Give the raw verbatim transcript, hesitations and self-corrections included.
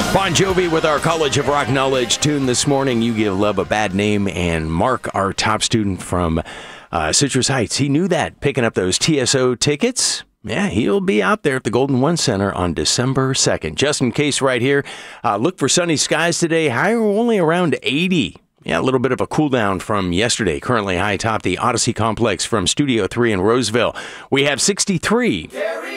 Bon Jovi with our College of Rock Knowledge tune this morning. You Give Love a Bad Name. And Mark, our top student from uh, Citrus Heights, he knew that, picking up those T S O tickets. Yeah, he'll be out there at the Golden One Center on December second. Just in case right here, uh, look for sunny skies today. High only around eighty. Yeah, a little bit of a cool down from yesterday. Currently high atop the Odyssey Complex from Studio three in Roseville. We have sixty-three.